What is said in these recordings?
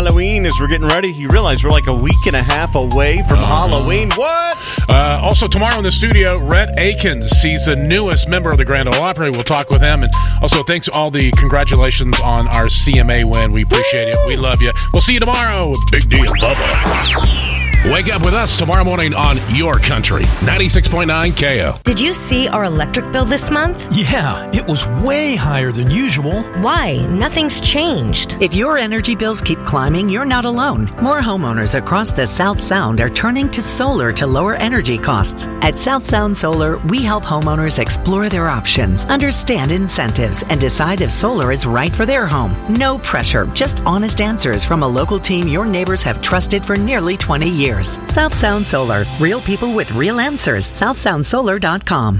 Halloween as we're getting ready. You realize we're like a week and a half away from Halloween. What? Also, tomorrow in the studio, Rhett Akins. He's the newest member of the Grand Ole Opry. We'll talk with him. And also, thanks for all the congratulations on our CMA win. We appreciate it. We love you. We'll see you tomorrow. Big deal. Bubba. Wake up with us tomorrow morning on Your Country, 96.9 KO. Did you see our electric bill this month? Yeah, it was way higher than usual. Why? Nothing's changed. If your energy bills keep climbing, you're not alone. More homeowners across the South Sound are turning to solar to lower energy costs. At South Sound Solar, we help homeowners explore their options, understand incentives, and decide if solar is right for their home. No pressure, just honest answers from a local team your neighbors have trusted for nearly 20 years. South Sound Solar. Real people with real answers. SouthSoundSolar.com.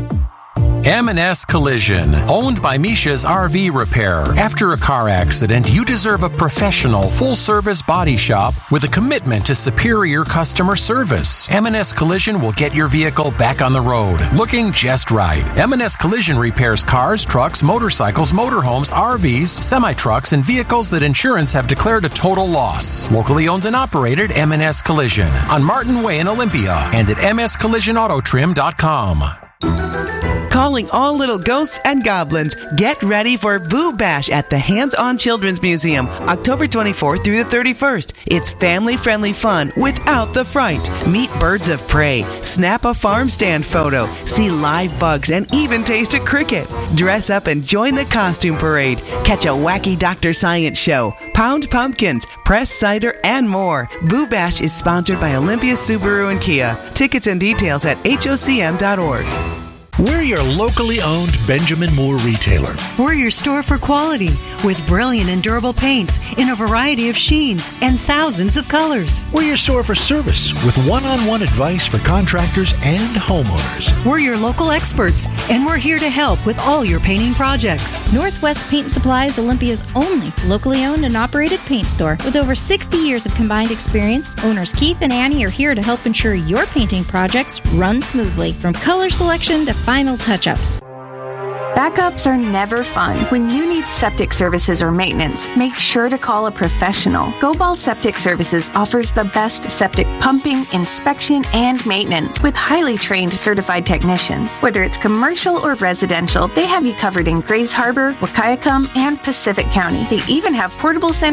M&S Collision, owned by Misha's RV Repair. After a car accident, you deserve a professional, full-service body shop with a commitment to superior customer service. M&S Collision will get your vehicle back on the road, looking just right. M&S Collision repairs cars, trucks, motorcycles, motorhomes, RVs, semi-trucks, and vehicles that insurance have declared a total loss. Locally owned and operated, M&S Collision on Martin Way in Olympia and at mscollisionautotrim.com. Calling all little ghosts and goblins, get ready for Boo Bash at the Hands-On Children's Museum, October 24th through the 31st. It's family-friendly fun without the fright. Meet birds of prey, snap a farm stand photo, see live bugs, and even taste a cricket. Dress up and join the costume parade. Catch a wacky Dr. Science show, pound pumpkins, press cider, and more. Boo Bash is sponsored by Olympia Subaru and Kia. Tickets and details at hocm.org. We're your locally owned Benjamin Moore retailer. We're your store for quality with brilliant and durable paints in a variety of sheens and thousands of colors. We're your store for service with one-on-one advice for contractors and homeowners. We're your local experts, and we're here to help with all your painting projects. Northwest Paint Supply is Olympia's only locally owned and operated paint store. With over 60 years of combined experience, owners Keith and Annie are here to help ensure your painting projects run smoothly, from color selection to final touch-ups. Backups are never fun. When you need septic services or maintenance, make sure to call a professional. Go Ball Septic Services offers the best septic pumping, inspection, and maintenance with highly trained certified technicians. Whether it's commercial or residential, they have you covered in Grays Harbor, Wahkiakum, and Pacific County. They even have portable